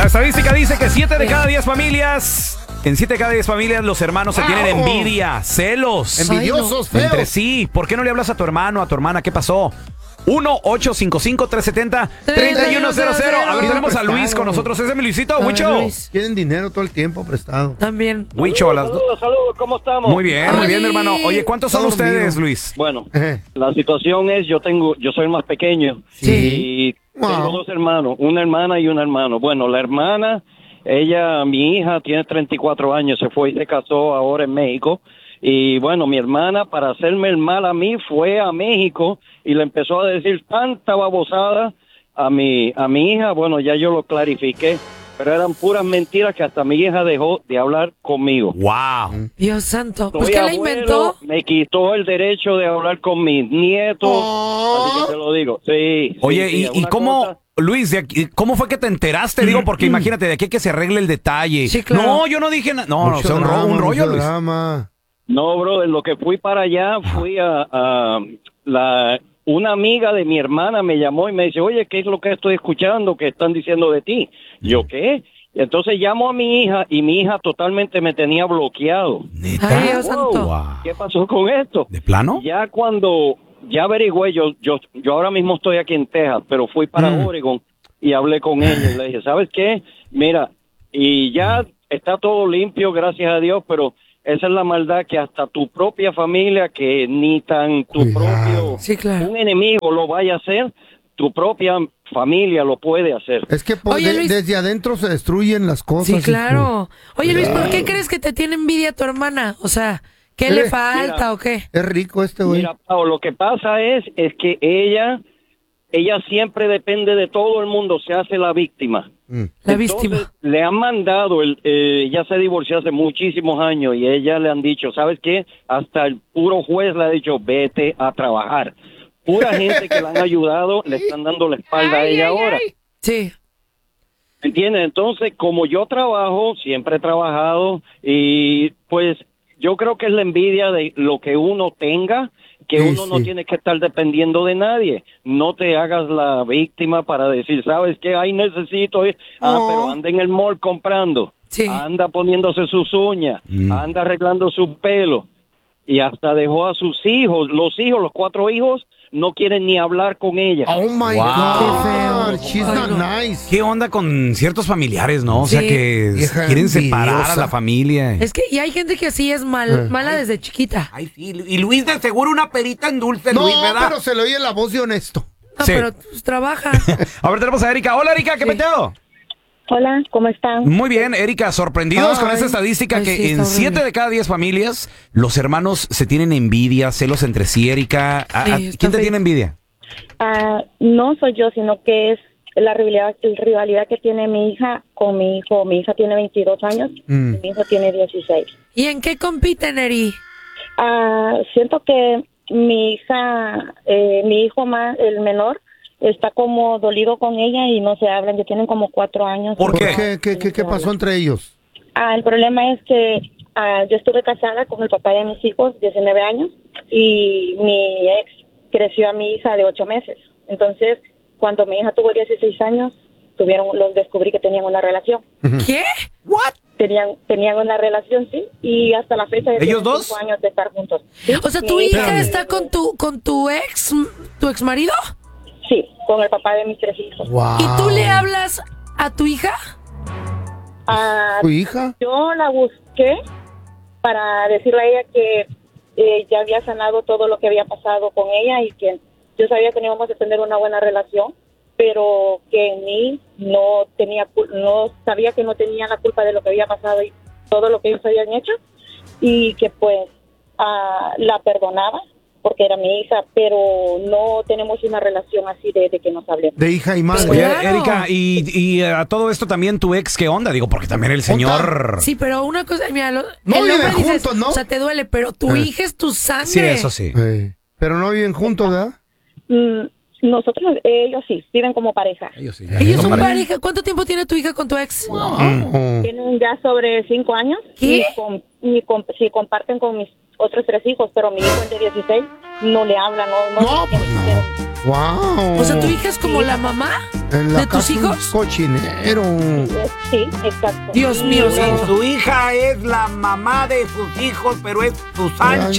La estadística dice que 7 de cada 10 familias... En 7 de cada 10 familias los hermanos se tienen envidia, celos. Envidiosos, feos. Entre sí. ¿Por qué no le hablas a tu hermano, a tu hermana? ¿Qué pasó? 1-855-370-3100. A ver, tenemos a Luis con nosotros. ¿Ese es mi Luisito? ¿Huicho? Quieren dinero todo el tiempo prestado. También. Huicho, a las dos. Saludos, ¿cómo estamos? Muy bien, hermano. Oye, ¿cuántos son Todos ustedes, vivos. Luis? Bueno, la situación es, yo soy el más pequeño. Sí. Y tengo dos hermanos, una hermana y un hermano. Bueno, la hermana, mi hija tiene 34 años, se fue y se casó ahora en México. Y bueno, mi hermana, para hacerme el mal a mí, fue a México y le empezó a decir tanta babosada a mi hija. Bueno, ya yo lo clarifiqué, pero eran puras mentiras que hasta mi hija dejó de hablar conmigo. ¡Wow! Dios santo. Pues Soy ¿qué la abuelo, inventó? Me quitó el derecho de hablar con mis nietos. Así que te lo digo. Sí. Oye, sí, ¿y una cómo, cosa- Luis, cómo fue que te enteraste? Digo, porque imagínate, de aquí que se arregle el detalle. Sí, claro. No, yo no dije nada. No, Mucho o sea, un drama, rollo, mucho Luis. drama. No, bro, en lo que fui para allá, fui una amiga de mi hermana me llamó y me dice, oye, ¿qué es lo que estoy escuchando que están diciendo de ti? Yo, ¿qué? Y entonces llamo a mi hija y mi hija totalmente me tenía bloqueado. ¿Neta? Ay, Dios Wow, santo. Wow. ¿Qué pasó con esto? ¿De plano? Ya cuando ya averigüé, yo ahora mismo estoy aquí en Texas, pero fui para Oregon y hablé con ella y le dije, ¿sabes qué? Mira, y ya está todo limpio, gracias a Dios, pero esa es la maldad que hasta tu propia familia, que ni tan tu Cuidado. propio, Sí, claro. un enemigo lo vaya a hacer, tu propia familia lo puede hacer. Es que Oye, Luis. desde adentro se destruyen las cosas. Sí, hijo. claro. Oye, Luis, ¿por qué crees que te tiene envidia tu hermana? O sea, ¿qué le falta Mira. o qué? Es rico este güey. Mira, Pau, lo que pasa es que ella siempre depende de todo el mundo, se hace la víctima. La víctima. Entonces, le han mandado, ella se divorció hace muchísimos años y ella le han dicho, ¿sabes qué? Hasta el puro juez le ha dicho, vete a trabajar. Pura gente que le han ayudado, le están dando la espalda a ella ahora. Sí. ¿Entiendes? Entonces, como yo trabajo, siempre he trabajado y pues yo creo que es la envidia de lo que uno tenga, que Sí, uno no sí. tiene que estar dependiendo de nadie. No te hagas la víctima para decir, ¿sabes qué? Ay, necesito. No. Pero anda en el mall comprando. Sí. Anda poniéndose sus uñas. Anda arreglando su pelo. Y hasta dejó a sus hijos. Los 4 hijos, no quieren ni hablar con ella. Oh my Wow. God. Qué feo. She's Ay, not no. nice. ¿Qué onda con ciertos familiares, no? O sea, Sí. que Vieja quieren separar a envidiosa. la familia. Es que, y hay gente que así es mala desde chiquita. Ay, sí. Y Luis, de seguro una perita en dulce, No, Luis, ¿verdad? pero se le oye la voz de honesto. No, Sí. pero pues, trabaja. A ver, tenemos a Erika. Hola, Erika, ¿qué peteo? Hola, ¿cómo están? Muy bien, Erika, sorprendidos con esta estadística Ay, que sí, está en horrible. 7 de cada 10 familias los hermanos se tienen envidia, celos entre sí, Erika. Sí, está ¿Quién te feo. tiene envidia? No soy yo, sino que es la rivalidad que tiene mi hija con mi hijo. Mi hija tiene 22 años y mi hijo tiene 16. ¿Y en qué compiten, Eri? Siento que mi hija, mi hijo más, el menor, está como dolido con ella y no se hablan. Ya tienen como 4 años. ¿Por ¿Por qué? qué? ¿Qué pasó entre ellos? El problema es que yo estuve casada con el papá de mis hijos, 19 años, y mi ex creció a mi hija de 8 meses. Entonces, cuando mi hija tuvo 16 años, los descubrí que tenían una relación. ¿Qué? Tenían una relación, sí, y hasta la fecha de ¿Ellos dos? 5 años de estar juntos. Sí, O sea, ¿tu mi hija está con tu ex marido? Sí, con el papá de mis 3 hijos. Wow. ¿Y tú le hablas a tu hija? ¿Tu hija? Yo la busqué para decirle a ella que ya había sanado todo lo que había pasado con ella y que yo sabía que no íbamos a tener una buena relación, pero que en mí no sabía que no tenía la culpa de lo que había pasado y todo lo que ellos habían hecho, y que pues la perdonaba porque era mi hija, pero no tenemos una relación así de que nos hablemos. De hija y madre. Oye, Claro. Erika, y a todo esto también tu ex, ¿qué onda? Digo, porque también el señor... Sí, pero una cosa, mira, No el viven hombre dices, juntos, ¿no? o sea, te duele, pero tu hija es tu sangre. Sí, eso sí. Pero no viven juntos, ¿verdad? Nosotros, ellos sí, viven como pareja. Ellos sí. Ellos son pareja. ¿Cuánto tiempo tiene tu hija con tu ex? Tienen ya sobre 5 años. ¿Qué? Sí, comparten con mis otros 3 hijos, pero mi hijo, el de 16, no le habla, no. No, pues no. Wow. O sea, ¿tu hija es como la mamá? En la ¿De tus casa un hijos? cochinero. Sí, exacto. Dios mío, santo. Su hija es la mamá de sus hijos, pero es su Sánchez.